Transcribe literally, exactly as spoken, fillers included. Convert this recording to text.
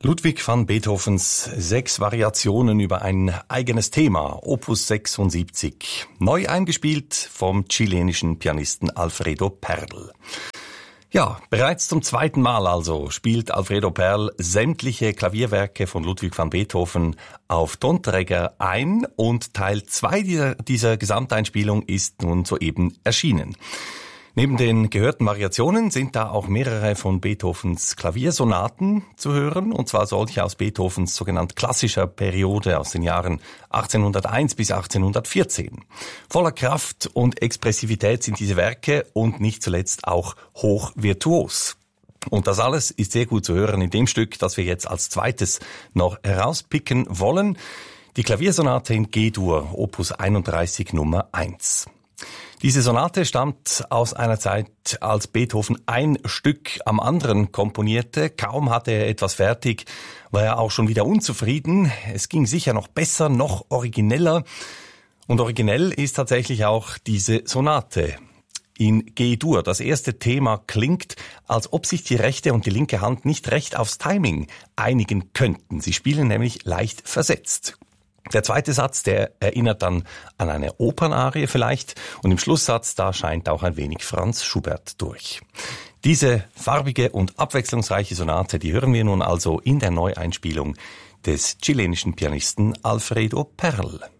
Ludwig van Beethovens sechs Variationen über ein eigenes Thema, Opus sechsundsiebzig, neu eingespielt vom chilenischen Pianisten Alfredo Perl. Ja, bereits zum zweiten Mal also spielt Alfredo Perl sämtliche Klavierwerke von Ludwig van Beethoven auf Tonträger ein und Teil zwei dieser, dieser Gesamteinspielung ist nun soeben erschienen. Neben den gehörten Variationen sind da auch mehrere von Beethovens Klaviersonaten zu hören, und zwar solche aus Beethovens sogenannt klassischer Periode aus den Jahren achtzehnhunderteins bis achtzehnhundertvierzehn. Voller Kraft und Expressivität sind diese Werke und nicht zuletzt auch hoch virtuos. Und das alles ist sehr gut zu hören in dem Stück, das wir jetzt als zweites noch herauspicken wollen. Die Klaviersonate in G-Dur, Opus einunddreißig Nummer eins. Diese Sonate stammt aus einer Zeit, als Beethoven ein Stück am anderen komponierte. Kaum hatte er etwas fertig, war er auch schon wieder unzufrieden. Es ging sicher noch besser, noch origineller. Und originell ist tatsächlich auch diese Sonate in G-Dur. Das erste Thema klingt, als ob sich die rechte und die linke Hand nicht recht aufs Timing einigen könnten. Sie spielen nämlich leicht versetzt. Der zweite Satz, der erinnert dann an eine Opernarie vielleicht, und im Schlusssatz, da scheint auch ein wenig Franz Schubert durch. Diese farbige und abwechslungsreiche Sonate, die hören wir nun also in der Neueinspielung des chilenischen Pianisten Alfredo Perl.